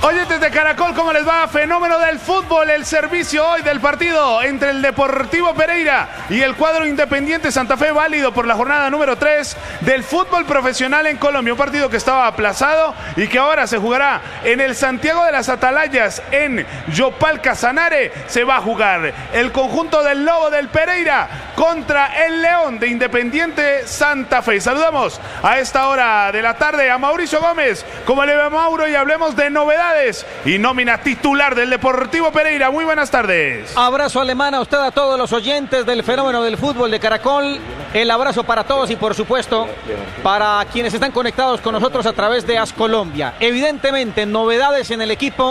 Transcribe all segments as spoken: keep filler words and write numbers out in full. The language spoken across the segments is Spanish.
Oyentes de Caracol, ¿cómo les va? Fenómeno del fútbol, el servicio hoy del partido entre el Deportivo Pereira y el cuadro Independiente Santa Fe, válido por la jornada número tres del fútbol profesional en Colombia. Un partido que estaba aplazado y que ahora se jugará en el Santiago de las Atalayas, en Yopal Casanare. Se va a jugar el conjunto del Lobo del Pereira contra el León de Independiente Santa Fe. Saludamos a esta hora de la tarde a Mauricio Gómez. ¿Cómo le va, Mauro? Y hablemos de novedades y nómina titular del Deportivo Pereira. Muy buenas tardes. Abrazo alemán a usted, a todos los oyentes del fenómeno del fútbol de Caracol. El abrazo para todos y por supuesto para quienes están conectados con nosotros a través de AS Colombia. Evidentemente novedades en el equipo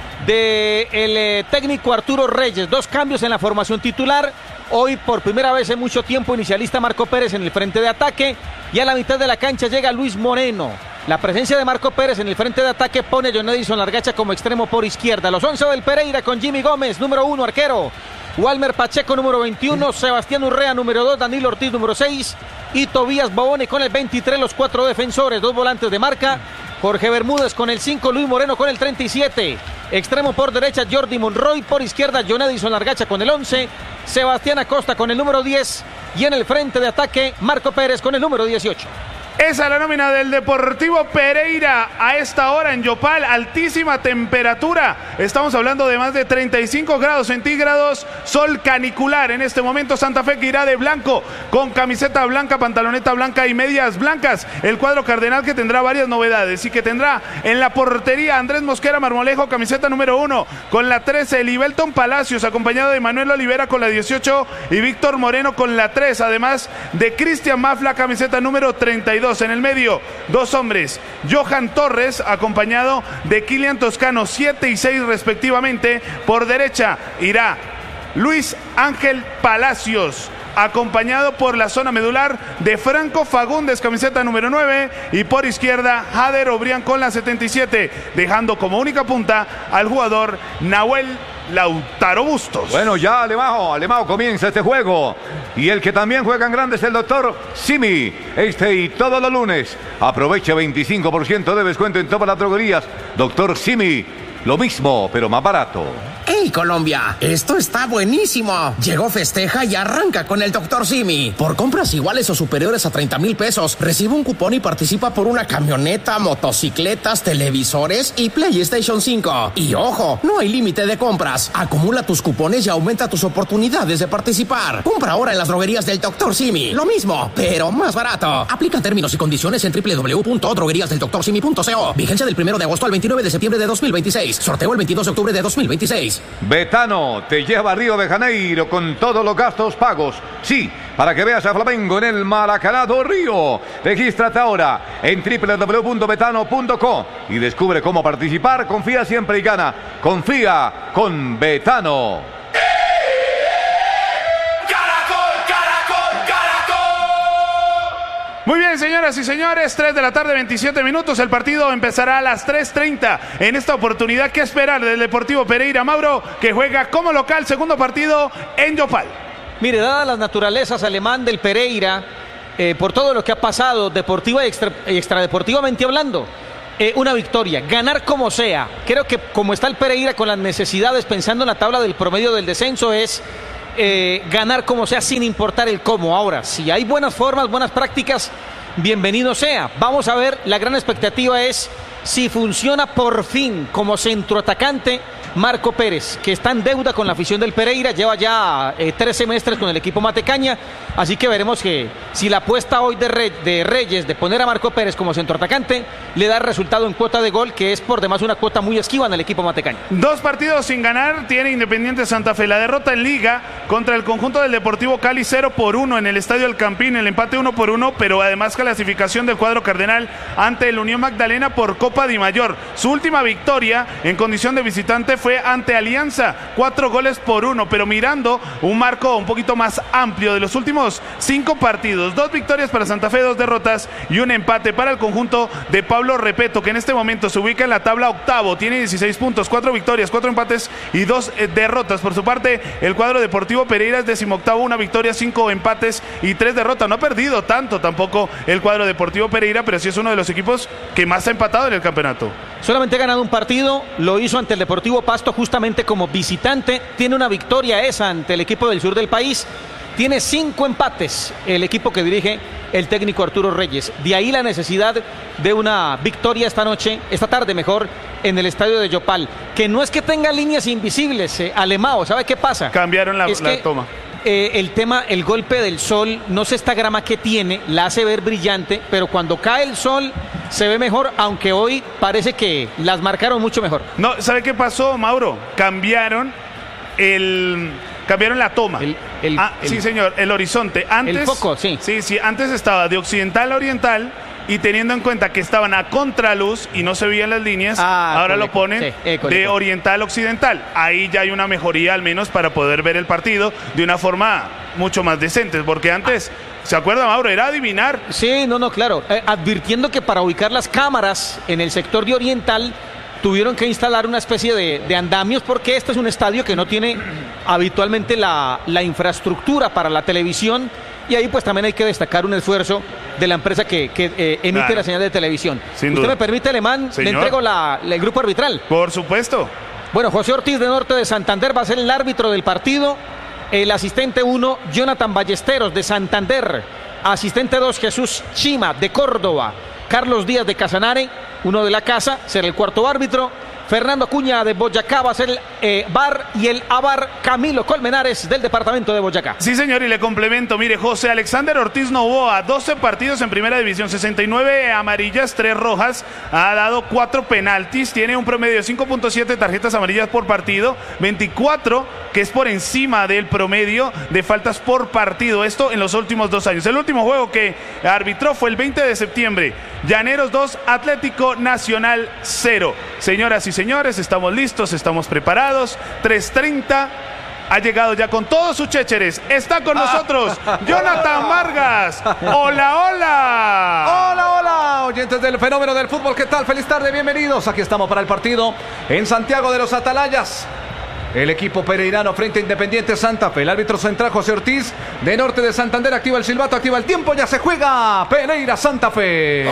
del eh, técnico Arturo Reyes. Dos cambios en la formación titular. Hoy por primera vez en mucho tiempo inicialista Marco Pérez en el frente de ataque y a la mitad de la cancha llega Luis Moreno. La presencia de Marco Pérez en el frente de ataque pone a John Edison Largacha como extremo por izquierda. Los once del Pereira con Jimmy Gómez, número uno, arquero. Walmer Pacheco, número veintiuno. Sebastián Urrea, número dos. Danilo Ortiz, número seis. Y Tobías Bobone con el veintitrés. Los cuatro defensores, dos volantes de marca. Jorge Bermúdez con el cinco. Luis Moreno con el treinta y siete. Extremo por derecha, Jordi Monroy. Por izquierda, John Edison Largacha con el once. Sebastián Acosta con el número diez. Y en el frente de ataque, Marco Pérez con el número dieciocho. Esa es la nómina del Deportivo Pereira a esta hora en Yopal. Altísima temperatura. Estamos hablando de más de treinta y cinco grados centígrados. Sol canicular en este momento. Santa Fe que irá de blanco con camiseta blanca, pantaloneta blanca y medias blancas. El cuadro cardenal que tendrá varias novedades y que tendrá en la portería Andrés Mosquera Marmolejo, camiseta número uno con la trece. Libelton Palacios acompañado de Manuel Olivera con la dieciocho y Víctor Moreno con la tres. Además de Cristian Mafla, camiseta número treinta y dos. En el medio, dos hombres, Johan Torres, acompañado de Kilian Toscano, siete y seis respectivamente. Por derecha irá Luis Ángel Palacios, acompañado por la zona medular de Franco Fagundes, camiseta número nueve. Y por izquierda, Jader Obrián con la setenta y siete, dejando como única punta al jugador Nahuel Lautaro Bustos. Bueno, ya Alemajo, Alemajo comienza este juego. Y el que también juega en grande es el doctor Simi. Este y todos los lunes. Aproveche veinticinco por ciento de descuento en todas las droguerías. doctor Simi, lo mismo, pero más barato. ¡Hey, Colombia! Esto está buenísimo. Llegó Festeja y arranca con el doctor Simi. Por compras iguales o superiores a treinta mil pesos, recibe un cupón y participa por una camioneta, motocicletas, televisores y PlayStation cinco. Y ojo, no hay límite de compras. Acumula tus cupones y aumenta tus oportunidades de participar. Compra ahora en las droguerías del doctor Simi. Lo mismo, pero más barato. Aplican términos y condiciones en doble u doble u doble u punto droguerías del doctor simi punto co. Vigencia del primero de agosto al veintinueve de septiembre de dos mil veintiséis. Sorteo el veintidós de octubre de dos mil veintiséis. Betano te lleva a Río de Janeiro con todos los gastos pagos. Sí, para que veas a Flamengo en el Maracaná do Río. Regístrate ahora en doble u doble u doble u punto betano punto co y descubre cómo participar. Confía siempre y gana. Confía con Betano. Muy bien, señoras y señores, tres de la tarde, veintisiete minutos. El partido empezará a las tres treinta. En esta oportunidad, ¿qué esperar del Deportivo Pereira, Mauro, que juega como local, segundo partido en Yopal? Mire, dadas las naturalezas alemán del Pereira, eh, por todo lo que ha pasado, deportiva y extra, extradeportivamente hablando, eh, una victoria, ganar como sea. Creo que como está el Pereira con las necesidades, pensando en la tabla del promedio del descenso, es... Eh, ganar como sea sin importar el cómo. Ahora, si hay buenas formas, buenas prácticas, bienvenido sea. Vamos a ver, la gran expectativa es si funciona por fin como centroatacante Marco Pérez, que está en deuda con la afición del Pereira, lleva ya eh, tres semestres con el equipo Matecaña, así que veremos que si la apuesta hoy de, Re de Reyes de poner a Marco Pérez como centroatacante le da resultado en cuota de gol, que es por demás una cuota muy esquiva en el equipo Matecaña. Dos partidos sin ganar tiene Independiente Santa Fe. La derrota en Liga contra el conjunto del Deportivo Cali, cero por uno en el Estadio El Campín, el empate uno por uno, pero además clasificación del cuadro cardenal ante el Unión Magdalena por Copa Di Mayor. Su última victoria en condición de visitante fue fue ante Alianza, cuatro goles por uno, pero mirando un marco un poquito más amplio de los últimos cinco partidos, dos victorias para Santa Fe, dos derrotas y un empate para el conjunto de Pablo Repeto, que en este momento se ubica en la tabla octavo, tiene dieciséis puntos, cuatro victorias, cuatro empates y dos eh, derrotas. Por su parte, el cuadro deportivo Pereira es decimoctavo, una victoria, cinco empates y tres derrotas. No ha perdido tanto tampoco el cuadro deportivo Pereira, pero sí es uno de los equipos que más ha empatado en el campeonato. Solamente ha ganado un partido, lo hizo ante el Deportivo Pasto justamente como visitante, tiene una victoria esa ante el equipo del sur del país, tiene cinco empates el equipo que dirige el técnico Arturo Reyes. De ahí la necesidad de una victoria esta noche, esta tarde mejor, en el estadio de Yopal, que no es que tenga líneas invisibles, eh, Alemao, ¿sabe qué pasa? Cambiaron la, es la que, toma. Eh, el tema, el golpe del sol, no sé esta grama que tiene, la hace ver brillante, pero cuando cae el sol se ve mejor, aunque hoy parece que las marcaron mucho mejor. No, ¿sabe qué pasó, Mauro? Cambiaron el... Cambiaron la toma. El, el, ah, el, sí, señor, el horizonte. Antes, el foco, sí. Sí, sí, antes estaba de occidental a oriental y teniendo en cuenta que estaban a contraluz y no se veían las líneas, ah, ahora coleco, lo ponen sí, eh, de oriental a occidental. Ahí ya hay una mejoría al menos para poder ver el partido de una forma mucho más decente, porque antes... ¿Se acuerda, Mauro? Era adivinar. Sí, no, no, claro. Eh, advirtiendo que para ubicar las cámaras en el sector de oriental tuvieron que instalar una especie de, de andamios porque este es un estadio que no tiene habitualmente la, la infraestructura para la televisión y ahí pues también hay que destacar un esfuerzo de la empresa que, que eh, emite claro. la señal de televisión. Sin ¿Usted duda. me permite, Alemán? Señor. Le entrego la, la, el grupo arbitral. Por supuesto. Bueno, José Ortiz de Norte de Santander va a ser el árbitro del partido. El asistente uno, Jonathan Ballesteros de Santander. Asistente dos, Jesús Chima de Córdoba. Carlos Díaz de Casanare, uno de la casa, será el cuarto árbitro. Fernando Acuña de Boyacá va a ser el eh, V A R y el A V A R Camilo Colmenares del departamento de Boyacá. Sí, señor, y le complemento. Mire, José Alexander Ortiz Novoa, doce partidos en primera división, sesenta y nueve amarillas, tres rojas, ha dado cuatro penaltis, tiene un promedio de cinco punto siete tarjetas amarillas por partido, veinticuatro, que es por encima del promedio de faltas por partido, esto en los últimos dos años. El último juego que arbitró fue el veinte de septiembre, Llaneros dos, Atlético Nacional cero. Señoras y señores, estamos listos, estamos preparados. tres treinta, ha llegado ya con todos sus chécheres. Está con nosotros Jonathan Vargas. Hola, hola. Hola, hola, oyentes del fenómeno del fútbol. ¿Qué tal? Feliz tarde, bienvenidos. Aquí estamos para el partido en Santiago de los Atalayas. El equipo pereirano frente a Independiente Santa Fe. El árbitro central José Ortiz de Norte de Santander activa el silbato, activa el tiempo. Ya se juega Pereira Santa Fe.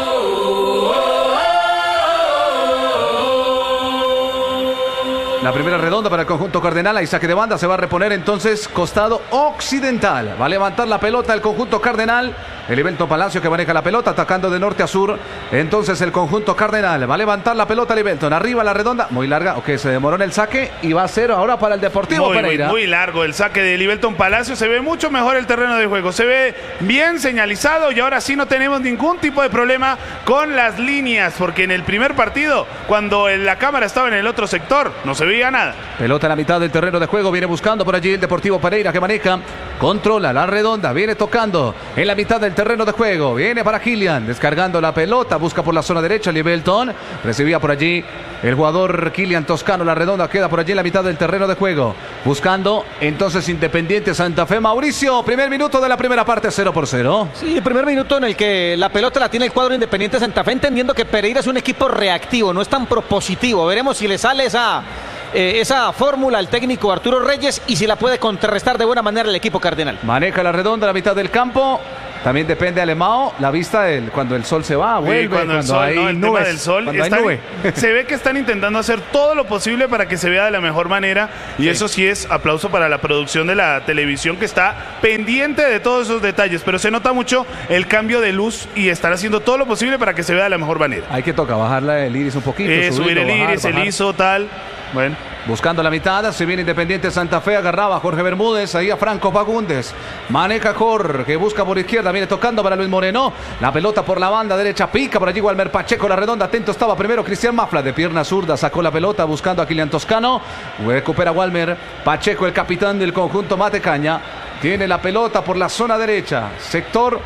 La primera redonda para el conjunto cardenal. Ahí saque de banda. Se va a reponer entonces costado occidental. Va a levantar la pelota el conjunto cardenal. El Ibelton Palacio que maneja la pelota atacando de norte a sur. Entonces el conjunto cardenal va a levantar la pelota el Ibelton. Arriba la redonda. Muy larga. Ok, se demoró en el saque. Y va a ser ahora para el Deportivo muy, Pereira. Muy, muy largo el saque del Ibelton Palacio. Se ve mucho mejor el terreno de juego. Se ve bien señalizado. Y ahora sí no tenemos ningún tipo de problema con las líneas. Porque en el primer partido, cuando la cámara estaba en el otro sector, no se veía nada. Pelota en la mitad del terreno de juego. Viene buscando por allí el Deportivo Pereira que maneja. Controla la redonda. Viene tocando en la mitad del terreno de juego. Viene para Kilian. Descargando la pelota. Busca por la zona derecha Libelton. Recibía por allí el jugador Kilian Toscano. La redonda queda por allí en la mitad del terreno de juego. Buscando entonces Independiente Santa Fe. Mauricio, primer minuto de la primera parte, cero por cero. Sí, el primer minuto en el que la pelota la tiene el cuadro Independiente Santa Fe, entendiendo que Pereira es un equipo reactivo, no es tan propositivo. Veremos si le sale esa... Eh, esa fórmula al técnico Arturo Reyes y si la puede contrarrestar de buena manera el equipo cardenal. Maneja la redonda a la mitad del campo. También depende Alemao, la vista del cuando el sol se va, vuelve, sí, cuando, cuando el sol, hay no, el nubes, tema del sol, cuando están, hay nube. Se ve que están intentando hacer todo lo posible para que se vea de la mejor manera y sí. Eso sí es aplauso para la producción de la televisión que está pendiente de todos esos detalles, pero se nota mucho el cambio de luz y están haciendo todo lo posible para que se vea de la mejor manera. Hay que tocar, bajarla el iris un poquito, eh, subir el bajar, iris, bajar. El I S O, tal, bueno. Buscando la mitad, se viene Independiente Santa Fe, agarraba a Jorge Bermúdez, ahí a Franco Fagundes, maneja Jorge, que busca por izquierda, viene tocando para Luis Moreno, la pelota por la banda derecha, pica por allí Walmer Pacheco, la redonda, atento estaba primero Cristian Mafla, de pierna zurda, sacó la pelota buscando a Kilian Toscano, recupera Walmer Pacheco, el capitán del conjunto Matecaña, tiene la pelota por la zona derecha, sector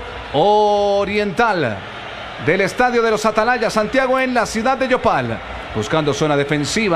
oriental del Estadio de los Atalayas, Santiago en la ciudad de Yopal, buscando zona defensiva.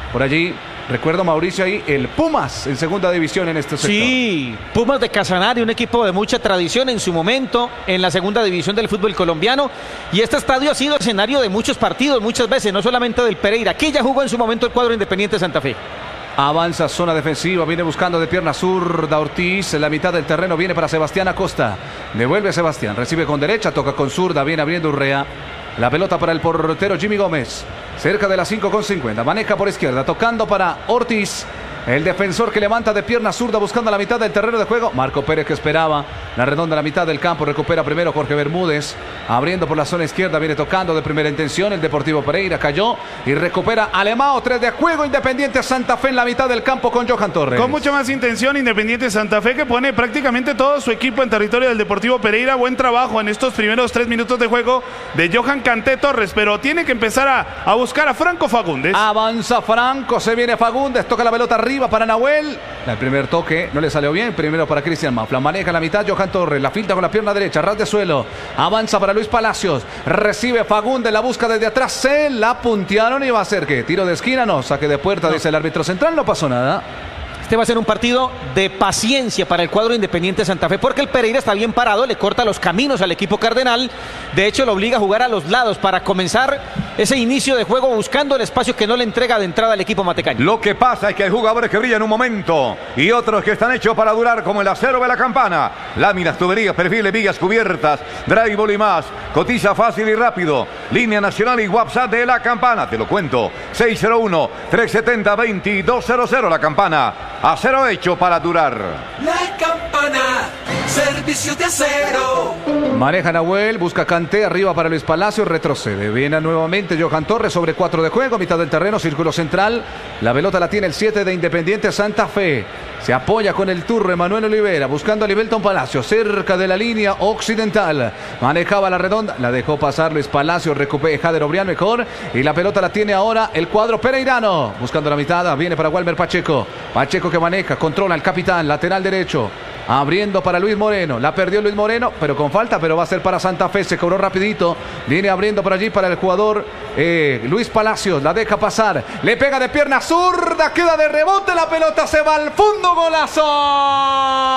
Por allí, recuerdo Mauricio ahí, el Pumas en segunda división en este sector. Sí, Pumas de Casanare, un equipo de mucha tradición en su momento en la segunda división del fútbol colombiano. Y este estadio ha sido escenario de muchos partidos, muchas veces, no solamente del Pereira. Aquí ya jugó en su momento el cuadro Independiente Santa Fe. Avanza zona defensiva, viene buscando de pierna zurda Ortiz, en la mitad del terreno viene para Sebastián Acosta, devuelve a Sebastián, recibe con derecha, toca con zurda, viene abriendo Urrea, la pelota para el portero Jimmy Gómez, cerca de las cinco con cincuenta, maneja por izquierda, tocando para Ortiz, el defensor que levanta de pierna zurda buscando la mitad del terreno de juego, Marco Pérez que esperaba, la redonda a la mitad del campo, recupera primero Jorge Bermúdez, abriendo por la zona izquierda, viene tocando de primera intención, el Deportivo Pereira cayó y recupera Alemão, tres de juego, Independiente Santa Fe en la mitad del campo con Johan Torres. Con mucha más intención, Independiente Santa Fe que pone prácticamente todo su equipo en territorio del Deportivo Pereira, buen trabajo en estos primeros tres minutos de juego de Johan Kanté Torres, pero tiene que empezar a, a buscar a Franco Fagundes. Avanza Franco, se viene Fagundes, toca la pelota arriba para Nahuel, el primer toque no le salió bien, primero para Cristian Mafla, maneja la mitad Johan Torres, la finta con la pierna derecha, ras de suelo, avanza para Luis Palacios, recibe Fagundes, la busca desde atrás, se la puntearon y va a ser que tiro de esquina, no, saque de puerta, no. Dice el árbitro central, no pasó nada. Este va a ser un partido de paciencia para el cuadro Independiente Santa Fe, porque el Pereira está bien parado, le corta los caminos al equipo cardenal, de hecho lo obliga a jugar a los lados para comenzar ese inicio de juego buscando el espacio que no le entrega de entrada al equipo matecaño. Lo que pasa es que hay jugadores que brillan un momento y otros que están hechos para durar, como el acero de la campana, láminas, tuberías, perfiles, vigas, cubiertas, drywall y más, cotiza fácil y rápido, línea nacional y WhatsApp de la campana, te lo cuento, seis cero uno, tres siete cero, dos dos cero cero, la campana. Acero hecho para durar. La campana, servicio de acero. Maneja Nahuel, busca Kanté, arriba para Luis Palacio, retrocede. Viene nuevamente Johan Torres sobre cuatro de juego, mitad del terreno, círculo central. La pelota la tiene el siete de Independiente Santa Fe. Se apoya con el turro Emanuel Olivera, buscando a Livelton Palacio, cerca de la línea occidental. Manejaba la redonda, la dejó pasar Luis Palacio, recupera Jader Obrián mejor. Y la pelota la tiene ahora el cuadro pereirano. Buscando la mitad, viene para Walmer Pacheco. Pacheco que maneja, controla el capitán, lateral derecho. Abriendo para Luis Moreno, la perdió Luis Moreno, pero con falta, pero va a ser para Santa Fe, se cobró rapidito, viene abriendo por allí para el jugador eh, Luis Palacios, la deja pasar, le pega de pierna zurda, queda de rebote, la pelota se va al fondo, golazo.